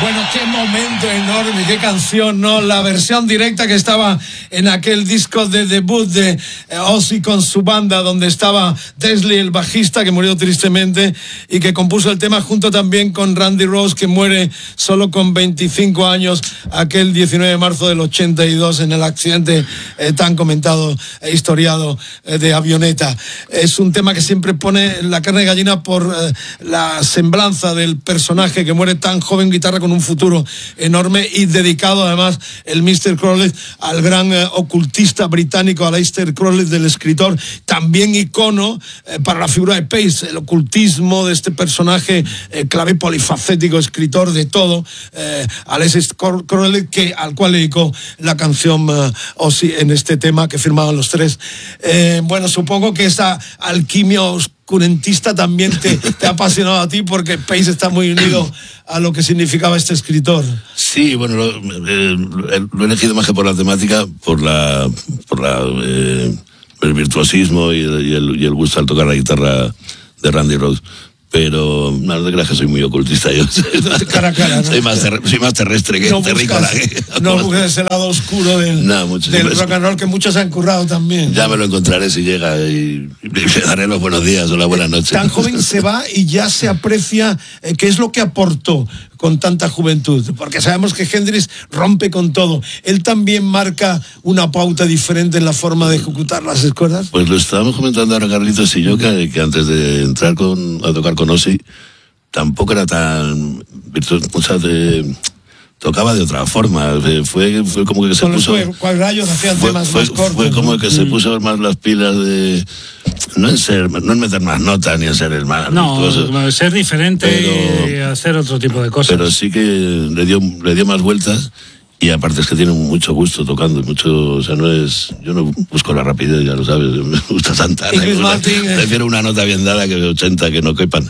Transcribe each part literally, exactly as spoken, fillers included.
Bueno, qué momento enorme, qué canción, ¿no? La versión directa que estaba en aquel disco de debut de Ozzy con su banda, donde estaba Daisley, el bajista, que murió tristemente, y que compuso el tema junto también con Randy Rhoads, que muere solo con veinticinco años, aquel diecinueve de marzo del ochenta y dos, en el accidente eh, tan comentado e historiado eh, de avioneta. Es un tema que siempre pone la carne de gallina por eh, la semblanza del personaje que muere tan joven, guitarra con un futuro enorme, y dedicado además el mister Crowley al gran eh, ocultista británico Aleister Crowley, del escritor, también icono eh, para la figura de Pace, el ocultismo de este personaje eh, clave, polifacético, escritor de todo, eh, Aleister Crowley, que, al cual dedicó la canción eh, Ozzy en este tema que firmaban los tres. Eh, bueno, supongo que esa alquimia oscurantista también te, te ha apasionado a ti, porque Pace está muy unido a lo que significaba este escritor. Sí, bueno, lo, eh, lo he elegido más que por la temática, por la por la eh, el virtuosismo y el, y, el, y el gusto al tocar la guitarra de Randy Rhoads. Pero no, no te creas que soy muy ocultista yo. Cara a cara, ¿no? soy, más ter, soy más terrestre que no terrícola. Buscas, no busques ese lado oscuro del, no, mucho, del sí, rock and roll, que muchos han currado también. Ya me lo encontraré si llega, y, y le daré los buenos días o la buena noche. Tan joven se va y ya se aprecia eh, qué es lo que aportó con tanta juventud, porque sabemos que Hendrix rompe con todo. Él también marca una pauta diferente en la forma de ejecutar las escuelas. Pues lo estábamos comentando ahora Carlitos y yo, que, que antes de entrar con, a tocar con Ozzy, tampoco era tan virtuoso, o sea, de, tocaba de otra forma. Fue, fue como que se con puso... Con los rayos hacían fue, temas fue, más cortos. Fue como ¿no? que se mm. puso más las pilas de... No en ser, no en meter más notas ni en ser el más... No, virtuoso, ser diferente, pero, y hacer otro tipo de cosas. Pero sí que le dio, le dio más vueltas. Y aparte es que tiene mucho gusto tocando, mucho, o sea, no es, yo no busco la rapidez, ya lo sabes, me gusta Santana, Martin, eh. prefiero una nota bien dada que ochenta que no quepan.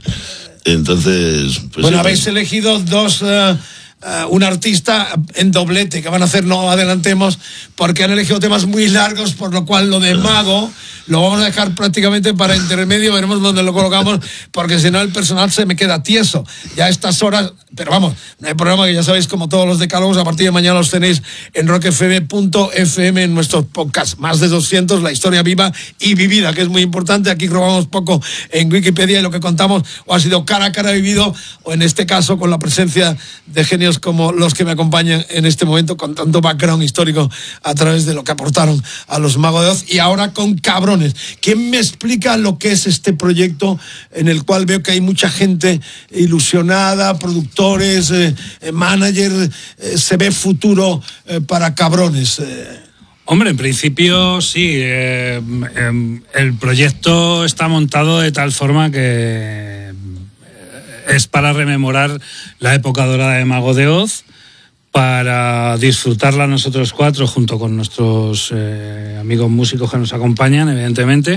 Entonces, pues bueno, sí, habéis elegido dos, uh, uh, un artista en doblete, que van a hacer, no adelantemos, porque han elegido temas muy largos, por lo cual lo de Mago lo vamos a dejar prácticamente para intermedio, veremos dónde lo colocamos, porque si no el personal se me queda tieso ya a estas horas. Pero vamos, no hay problema, que ya sabéis, como todos los decálogos, a partir de mañana los tenéis en rock f m punto f m, en nuestros podcasts, más de doscientos, la historia viva y vivida, que es muy importante. Aquí robamos poco en Wikipedia, y lo que contamos o ha sido cara a cara vivido, o en este caso con la presencia de genios como los que me acompañan en este momento, con tanto background histórico a través de lo que aportaron a los Magos de Oz. Y ahora con Cabrones. ¿Quién me explica lo que es este proyecto, en el cual veo que hay mucha gente ilusionada, productores, eh, eh, manager, eh, se ve futuro eh, para Cabrones? Eh. Hombre, en principio sí. Eh, eh, el proyecto está montado de tal forma que es para rememorar la época dorada de Mago de Oz, para disfrutarla nosotros cuatro junto con nuestros eh, amigos músicos que nos acompañan, evidentemente,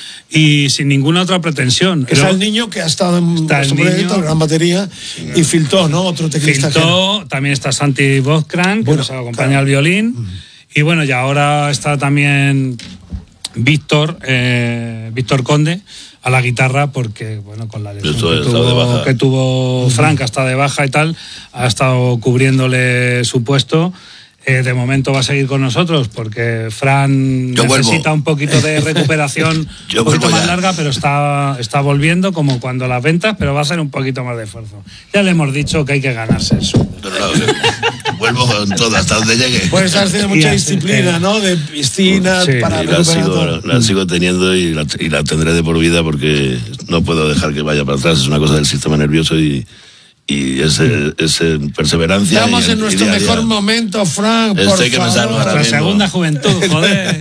y sin ninguna otra pretensión. Es el niño que ha estado en está el proyecto, gran batería, sí, y Filtó, ¿no? Otro teclista. Filtó, también está Santi Bozkran, que bueno, nos acompaña claro. al violín, mm. y bueno, y ahora está también Víctor, eh, Víctor Conde, a la guitarra, porque bueno, con la lesión que tuvo, que tuvo Frank, hasta de baja y tal, ha estado cubriéndole su puesto. Eh, de momento va a seguir con nosotros, porque Fran Yo necesita vuelvo. un poquito de recuperación un poquito más ya. larga, pero está, está volviendo, como cuando las ventas, pero va a ser un poquito más de esfuerzo. Ya le hemos dicho que hay que ganarse eso. Pero no, vuelvo con todo hasta donde llegue. Pues estás teniendo mucha disciplina, ¿no? De piscinas, sí, para y la sigo, la sigo teniendo y la, y la tendré de por vida, porque no puedo dejar que vaya para atrás. Es una cosa del sistema nervioso y y ese, ese perseverancia. Estamos y, en nuestro día mejor día. momento, Frank, por que favor. Me salgo ahora la mismo. segunda juventud, joder.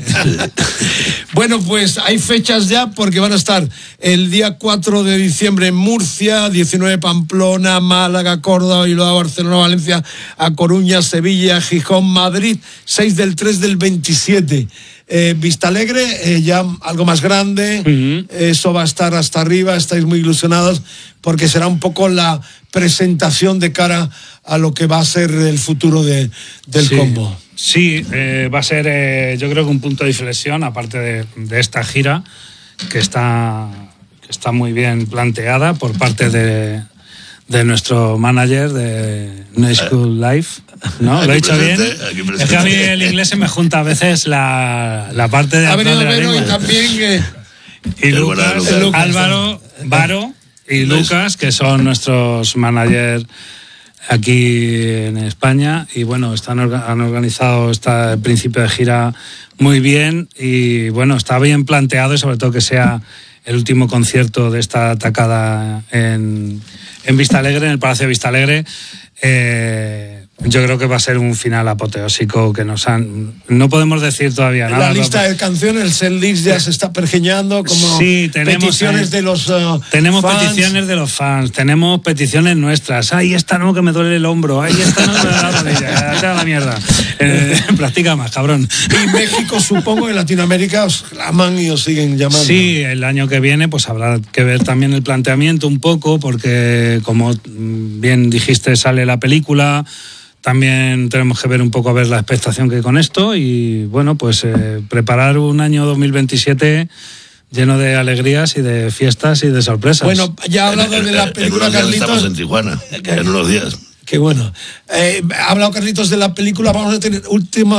Bueno, pues hay fechas ya, porque van a estar el día cuatro de diciembre en Murcia, diecinueve Pamplona, Málaga, Córdoba, Bilbao, Barcelona, Valencia, A Coruña, Sevilla, Gijón, Madrid, seis del tres del veintisiete. Eh, Vistalegre, eh, ya algo más grande, uh-huh. Eso va a estar hasta arriba, estáis muy ilusionados, porque será un poco la presentación de cara a lo que va a ser el futuro de, del sí, combo. Sí, eh, va a ser eh, yo creo que un punto de inflexión, aparte de, de esta gira, que está, que está muy bien planteada por parte de, de nuestro manager de No School Life, ¿no? ¿Lo he dicho bien? Es que a mí el inglés se me junta a veces la, la parte de... Ha venido de la Vero y lengua. también... Eh, y Lucas, Lucas, Lucas, Álvaro, Varo y Lucas, que son nuestros managers aquí en España, y bueno, están han organizado este principio de gira muy bien, y bueno, está bien planteado, y sobre todo que sea el último concierto de esta atacada en, en Vistalegre, en el Palacio de Vistalegre. Eh, yo creo que va a ser un final apoteósico que nos han... No podemos decir todavía nada. La lista de canciones, el setlist ya se está pergeñando como sí, tenemos, peticiones eh, de los uh, Tenemos fans. peticiones de los fans, tenemos peticiones nuestras. Ay, esta no, que me duele el hombro. Ay, esta no, me duele la rodilla. Vete a la mierda. Eh, practica más, cabrón. Y México, supongo, en Latinoamérica os claman y os siguen llamando. Sí, el año que viene pues habrá que ver también el planteamiento un poco, porque como bien dijiste, sale la película. También tenemos que ver un poco a ver la expectación que hay con esto, y bueno, pues eh, preparar un año dos mil veintisiete lleno de alegrías y de fiestas y de sorpresas. Bueno, ya ha hablado de la película, en unos días Carlitos. Estamos en Tijuana, en unos días. Qué bueno. Eh, ha hablado Carlitos de la película, vamos a tener última